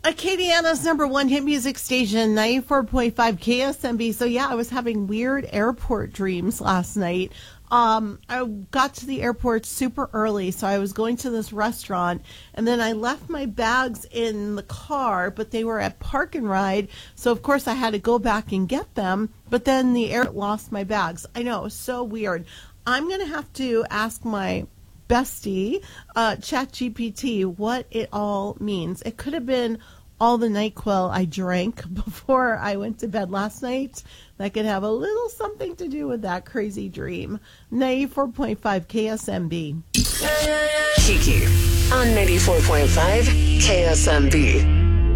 Acadiana's number one hit music station, 94.5 KSMB. So, yeah, I was having weird airport dreams last night. I got to the airport super early, so I was going to this restaurant, and then I left my bags in the car, but they were at Park and Ride, so of course I had to go back and get them, but then the airport lost my bags. I know, it was so weird. I'm going to have to ask my bestie, ChatGPT, what it all means. It could have been all the NyQuil I drank before I went to bed last night. That could have a little something to do with that crazy dream. 94.5 KSMB. Kiki on 94.5 KSMB.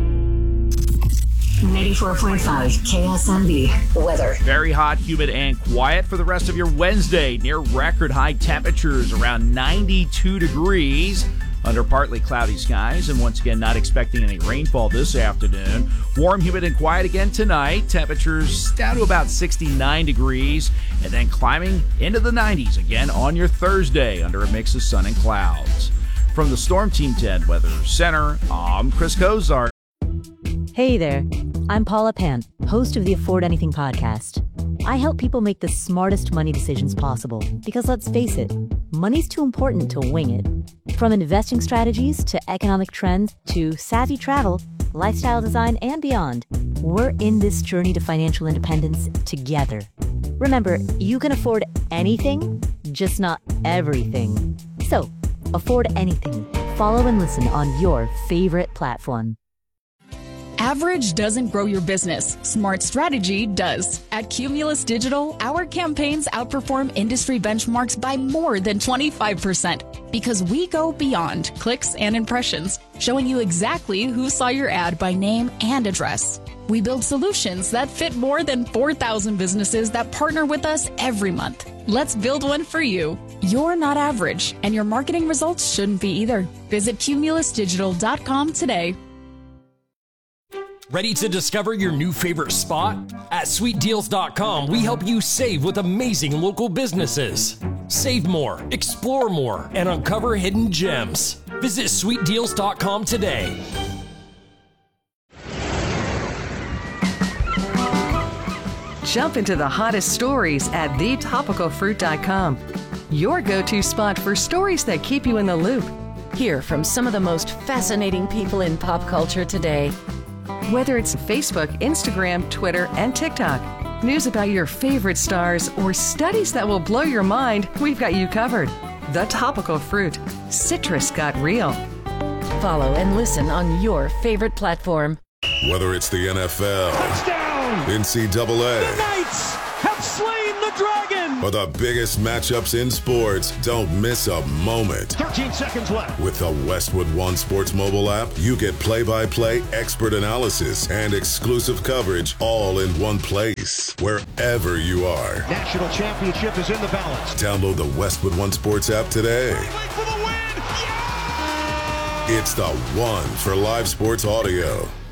94.5 KSMB weather. Very hot, humid, and quiet for the rest of your Wednesday. Near record high temperatures around 92 degrees. Under partly cloudy skies, and once again, not expecting any rainfall this afternoon. Warm, humid, and quiet again tonight. Temperatures down to about 69 degrees, and then climbing into the 90s again on your Thursday under a mix of sun and clouds. From the Storm Team 10 Weather Center, I'm Chris Kozar. Hey there, I'm Paula Pant, host of the Afford Anything podcast. I help people make the smartest money decisions possible because, let's face it, money's too important to wing it. From investing strategies to economic trends to savvy travel, lifestyle design, and beyond, we're in this journey to financial independence together. Remember, you can afford anything, just not everything. So, afford anything. Follow and listen on your favorite platform. Average doesn't grow your business. Smart strategy does. At Cumulus Digital, our campaigns outperform industry benchmarks by more than 25% because we go beyond clicks and impressions, showing you exactly who saw your ad by name and address. We build solutions that fit more than 4,000 businesses that partner with us every month. Let's build one for you. You're not average, and your marketing results shouldn't be either. Visit cumulusdigital.com today. Ready to discover your new favorite spot? At sweetdeals.com, we help you save with amazing local businesses. Save more, explore more, and uncover hidden gems. Visit sweetdeals.com today. Jump into the hottest stories at thetopicalfruit.com. Your go-to spot for stories that keep you in the loop. Hear from some of the most fascinating people in pop culture today. Whether it's Facebook, Instagram, Twitter, and TikTok, news about your favorite stars, or studies that will blow your mind, we've got you covered. The Topical Fruit. Citrus got real. Follow and listen on your favorite platform. Whether it's the NFL, touchdown, NCAA, the Knights have slain the Dragon, or the biggest matchups in sports, don't miss a moment. 13 seconds left. With the Westwood One Sports mobile app, you get play-by-play expert analysis and exclusive coverage all in one place, wherever you are. National championship is in the balance. Download the Westwood One Sports app today. For the win. Yeah! It's the one for live sports audio.